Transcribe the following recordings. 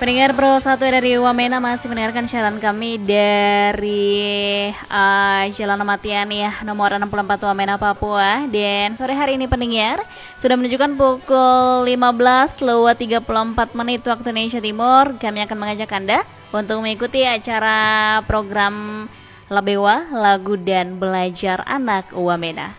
Pendengar Pro 1 dari Wamena masih mendengarkan siaran kami dari Jalan Matian ya, nomor 64 Wamena Papua. Dan sore hari ini pendengar sudah menunjukkan pukul 15:34 waktu Indonesia Timur. Kami akan mengajak Anda untuk mengikuti acara program Labewa, Lagu dan Belajar Anak Wamena.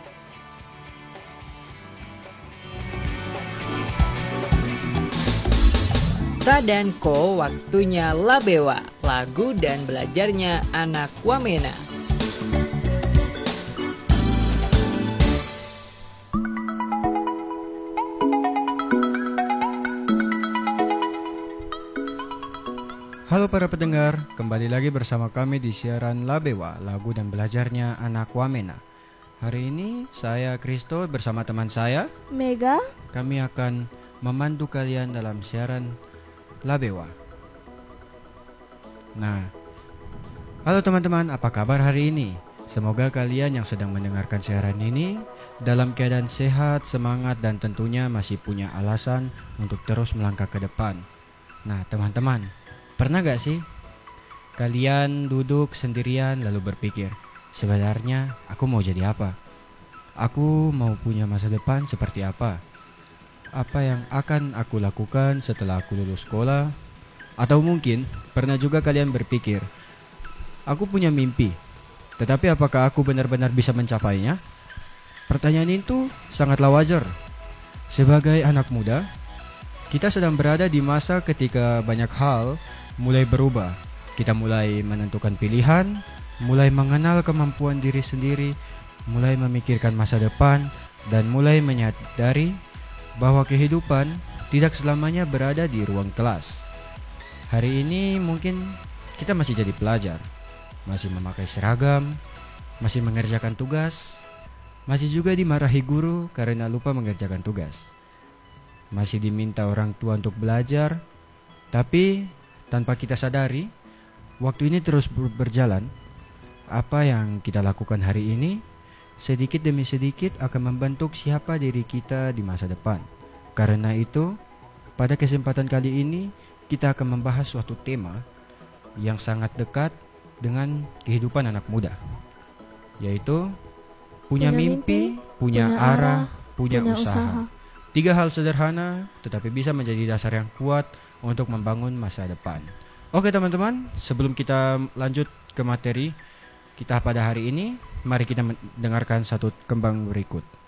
Sa dan Ko, waktunya Labewa, lagu dan belajarnya anak Wamena. Halo para pendengar, kembali lagi bersama kami di siaran Labewa, lagu dan belajarnya anak Wamena. Hari ini saya Kristo bersama teman saya Mega. Kami akan memandu kalian dalam siaran Labewa. Nah, halo teman-teman, apa kabar hari ini? Semoga kalian yang sedang mendengarkan siaran ini dalam keadaan sehat, semangat, dan tentunya masih punya alasan untuk terus melangkah ke depan. Nah teman-teman, pernah gak sih kalian duduk sendirian lalu berpikir, sebenarnya aku mau jadi apa? Aku mau punya masa depan seperti apa? Apa yang akan aku lakukan setelah aku lulus sekolah? Atau mungkin pernah juga kalian berpikir, aku punya mimpi, tetapi apakah aku benar-benar bisa mencapainya? Pertanyaan itu sangatlah wajar. Sebagai anak muda, kita sedang berada di masa ketika banyak hal mulai berubah. Kita mulai menentukan pilihan, mulai mengenal kemampuan diri sendiri, mulai memikirkan masa depan, dan mulai menyadari bahwa kehidupan tidak selamanya berada di ruang kelas. Hari ini mungkin kita masih jadi pelajar, masih memakai seragam, masih mengerjakan tugas, masih juga dimarahi guru karena lupa mengerjakan tugas, masih diminta orang tua untuk belajar, tapi tanpa kita sadari, waktu ini terus berjalan. Apa yang kita lakukan hari ini sedikit demi sedikit akan membentuk siapa diri kita di masa depan. Karena itu, pada kesempatan kali ini kita akan membahas suatu tema yang sangat dekat dengan kehidupan anak muda, yaitu punya mimpi, punya arah, punya usaha. 3 hal sederhana tetapi bisa menjadi dasar yang kuat untuk membangun masa depan. Oke teman-teman, sebelum kita lanjut ke materi kita pada hari ini, mari kita mendengarkan satu kembang berikut.